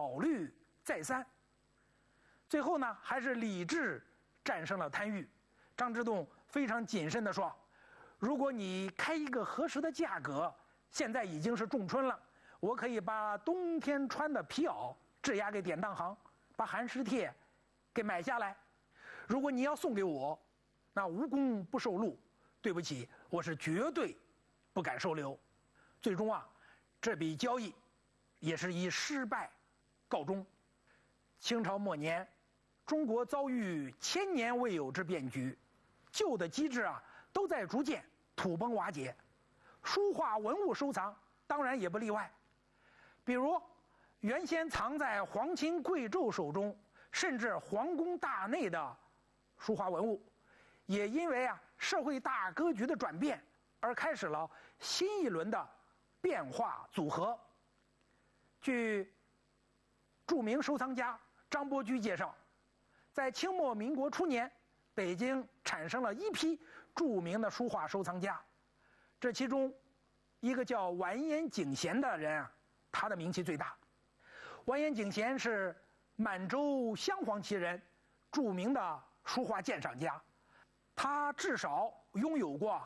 考虑再三。最后呢，还是理智战胜了贪欲。张之洞非常谨慎地说：“如果你开一个合适的价格，现在已经是仲春了，我可以把冬天穿的皮袄质押给典当行，把寒食帖给买下来。如果你要送给我，那无功不受禄，对不起，我是绝对不敢收留。”最终啊，这笔交易也是以失败告终。清朝末年，中国遭遇千年未有之变局，旧的机制啊都在逐渐土崩瓦解，书画文物收藏当然也不例外。比如原先藏在皇亲贵胄手中，甚至皇宫大内的书画文物，也因为啊社会大格局的转变而开始了新一轮的变化组合。据著名收藏家张伯驹介绍，在清末民国初年，北京产生了一批著名的书画收藏家，这其中一个叫完颜景贤的人啊，他的名气最大。完颜景贤是满洲镶黄旗人，著名的书画鉴赏家，他至少拥有过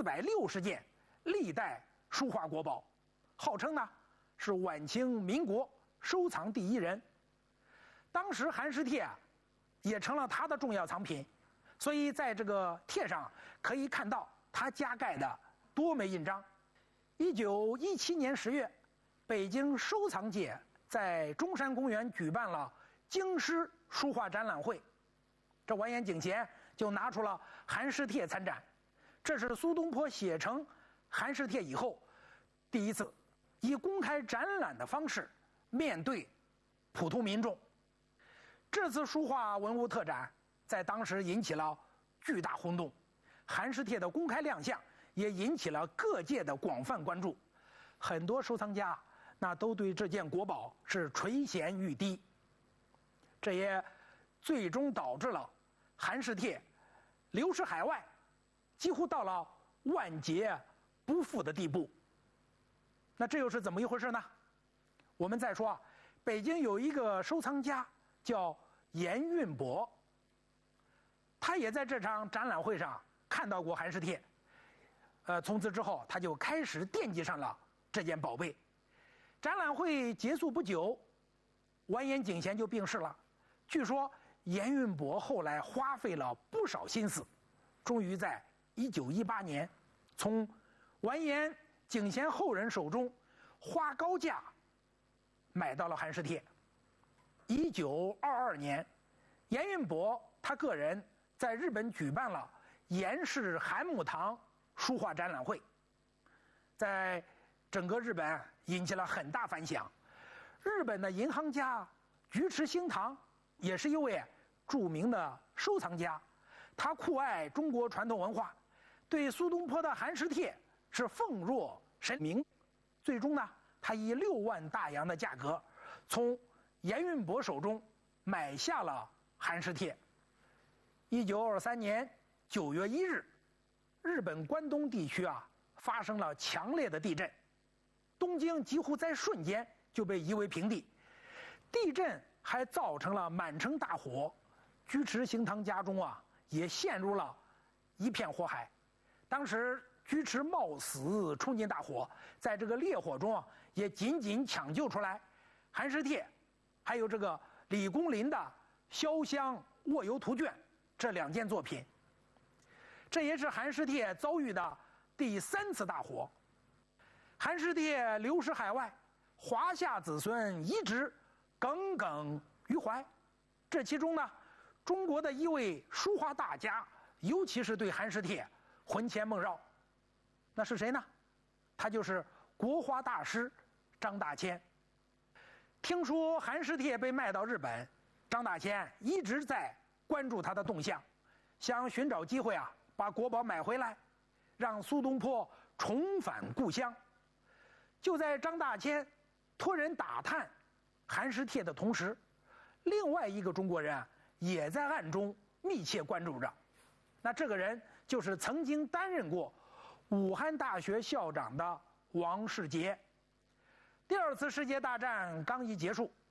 460件历代书画国宝，号称呢是晚清民国收藏第一人。当时寒食帖啊也成了他的重要藏品，所以在这个帖上可以看到他加盖的多枚印章。1917年10月，北京收藏界在中山公园举办了京师书画展览会，这完颜景贤就拿出了寒食帖参展。这是苏东坡写成寒食帖以后第一次以公开展览的方式面对普通民众。这次书画文物特展在当时引起了巨大轰动，寒食帖的公开亮相也引起了各界的广泛关注，很多收藏家那都对这件国宝是垂涎欲滴，这也最终导致了寒食帖流失海外，几乎到了万劫不复的地步。那这又是怎么一回事呢？我们再说啊，北京有一个收藏家叫严运伯，他也在这场展览会上看到过寒食帖，从此之后他就开始惦记上了这件宝贝。展览会结束不久，完颜景贤就病逝了。据说严运伯后来花费了不少心思，终于在1918年从完颜景贤后人手中花高价买到了寒食帖。1922年，严运伯他个人在日本举办了严氏寒木堂书画展览会，在整个日本引起了很大反响。日本的银行家菊池兴堂也是一位著名的收藏家，他酷爱中国传统文化，对苏东坡的寒食帖是奉若神明。最终呢，他以6万大洋的价格从严运伯手中买下了寒食帖。1923年9月1日，日本关东地区啊发生了强烈的地震，东京几乎在瞬间就被夷为平地。地震还造成了满城大火，菊池兴堂家中啊也陷入了一片火海。当时菊池冒死冲进大火，在这个烈火中啊也仅仅抢救出来寒食帖，还有这个李公麟的《潇湘卧游图卷》这2件作品。这也是寒食帖遭遇的第3次大火。寒食帖流失海外，华夏子孙一直耿耿于怀。这其中呢，中国的一位书画大家，尤其是对寒食帖魂牵梦绕。那是谁呢？他就是国画大师张大千。听说寒食帖被卖到日本，张大千一直在关注他的动向，想寻找机会啊把国宝买回来，让苏东坡重返故乡。就在张大千托人打探寒食帖的同时，另外一个中国人啊也在暗中密切关注着。那这个人就是曾经担任过武汉大学校长的王世杰。第2次世界大战刚一结束，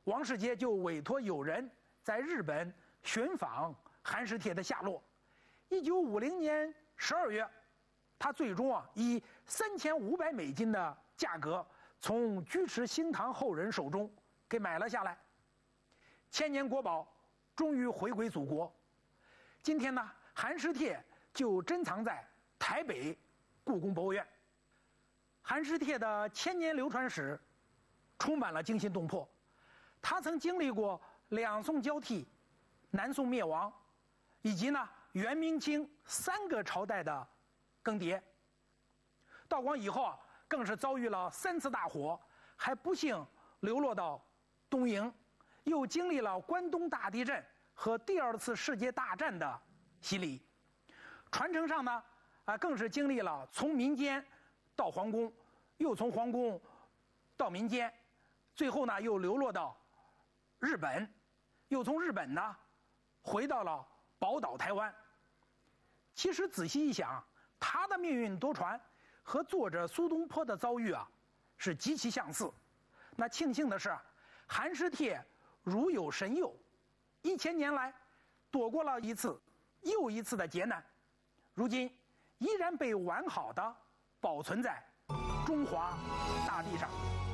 王世杰就委托友人在日本寻访韩世铁的下落。1950年12月，他最终以3500美金的价格从居池兴堂后人手中给买了下来。千年国宝终于回归祖国。今天呢，韩世铁就珍藏在台北故宫博物院。韩世铁的千年流传史充满了惊心动魄。他曾经历过两宋交替、南宋灭亡，以及元明清3个朝代的更迭。道光以后更是遭遇了3次大火，还不幸流落到东瀛，又经历了关东大地震和第2次世界大战的洗礼。传承上呢，更是经历了从民间到皇宫，又从皇宫到民间，最后呢又流落到日本，又从日本呢回到了宝岛台湾。其实仔细一想，他的命运多舛和作者苏东坡的遭遇是极其相似。那庆幸的是，韩世铁如有神佑，1000年来躲过了一次又一次的劫难，如今依然被完好的保存在中华大地上。